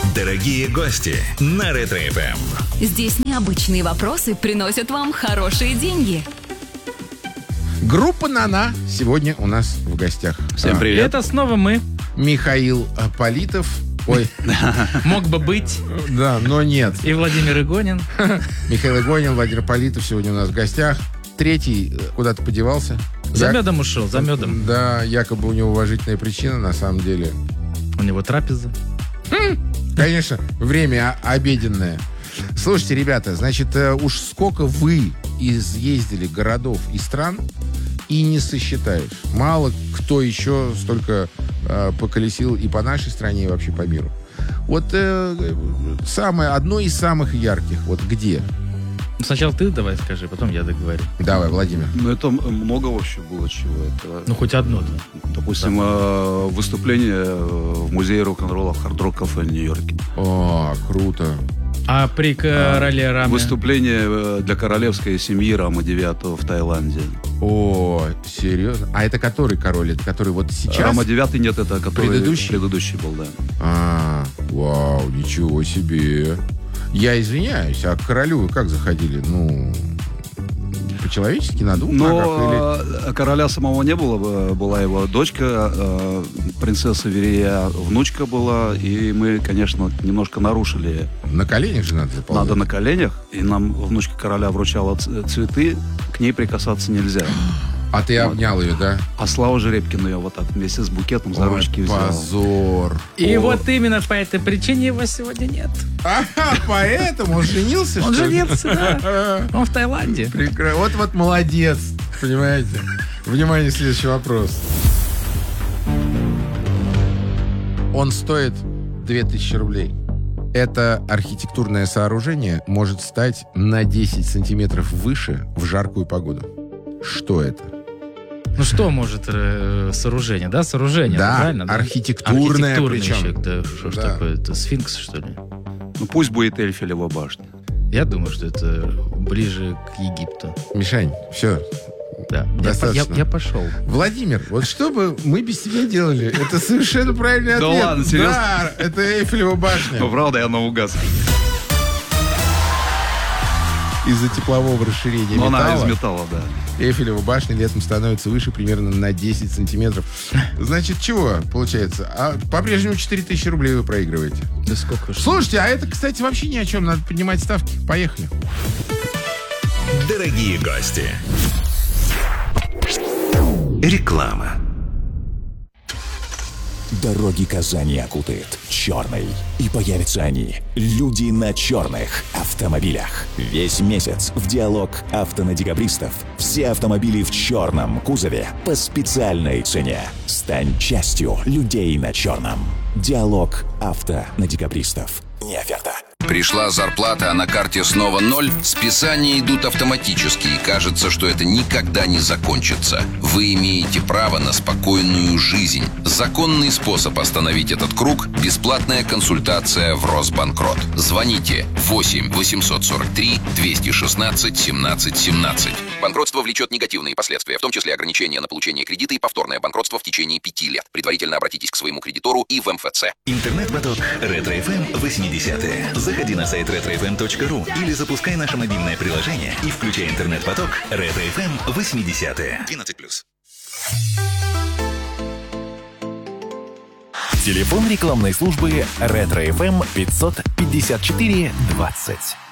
Дорогие гости на Ретро-ФМ. Здесь необычные вопросы приносят вам хорошие деньги. Группа «На-на» сегодня у нас в гостях. Всем привет. Это снова мы. Михаил Политов. Ой. Мог бы быть. Да, но нет. И Владимир Игонин. Михаил Игонин, Владимир Политов сегодня у нас в гостях. Третий куда-то подевался. За медом ушел, за медом. Да, якобы у него уважительная причина, на самом деле. У него трапеза. Конечно, время обеденное. Слушайте, ребята, значит, уж сколько вы изъездили городов и стран, и не сосчитаешь. Мало кто еще столько поколесил и по нашей стране, и вообще по миру. Вот одно из самых ярких. Вот где? Сначала ты давай скажи, потом я договорю. Давай, Владимир. Ну, это много вообще было чего. Это, Ну, хоть одно, да. допустим, выступление в музее рок-н-ролла в Хард Рок Кафе в Нью-Йорке. О, круто. А при короле Раме? Выступление для королевской семьи Рама IX в Таиланде. О, серьезно? А это который король? Это который вот сейчас? Рама IX нет, это который Предыдущий был, да. Вау, ничего себе. Я извиняюсь, а к королю вы как заходили? Ну, по-человечески, на двух ногах? Но короля самого не было, была его дочка, принцесса Верея, внучка была, и мы, конечно, немножко нарушили. На коленях же надо заполнять? Надо на коленях, и нам внучка короля вручала цветы, к ней прикасаться нельзя. А ты обнял ее, да? А Слава Жеребкин ее вот так вместе с букетом за ручки взял. Позор. И вот именно по этой причине его сегодня нет. Ага, поэтому он женился, Он что ли? женился, да. Он в Таиланде. Вот молодец, понимаете? Внимание, следующий вопрос. Он стоит 2000 рублей. Это архитектурное сооружение может стать на 10 сантиметров выше в жаркую погоду. Что это? Ну что может сооружение, да? Сооружение, Да, правильно? Да? архитектурное причем. еще, да. Что ж Да. такое? Это сфинкс, что ли? Ну пусть будет Эйфелева башня. Я думаю, что это ближе к Египту. Мишань, все. Да. Достаточно. Я пошел. Владимир, вот что бы мы без тебя делали? Это совершенно правильный ответ. Да ладно, серьезно? Да, это Эйфелева башня. Ну правда, я наугад. Из-за теплового расширения Но она из металла. металла, да. Эйфелева башня летом становится выше примерно на 10 сантиметров. Значит, чего получается? А по-прежнему 4000 рублей вы проигрываете. Да сколько же? Слушайте, а это, кстати, вообще ни о чем. Надо поднимать ставки. Поехали. Дорогие гости. Реклама. Дороги Казани окутает черный. И появятся они, люди на черных автомобилях. Весь месяц в диалог авто на декабристов. Все автомобили в черном кузове по специальной цене. Стань частью людей на черном. Диалог авто на декабристов. Не оферта. Пришла зарплата, а на карте снова ноль. Списания идут автоматически, и кажется, что это никогда не закончится. Вы имеете право на спокойную жизнь. Законный способ остановить этот круг – бесплатная консультация в Росбанкрот. Звоните 8 843 216 17 17. Банкротство влечет негативные последствия, в том числе ограничения на получение кредита и повторное банкротство в течение 5 лет. Предварительно обратитесь к своему кредитору и в МФЦ. Интернет-поток Ретро-ФМ 80-е. Заходи на сайт retrofm.ru или запускай наше мобильное приложение и включай интернет-поток Ретро-ФМ 80-е. 12+. Телефон рекламной службы Ретро-ФМ 554 20.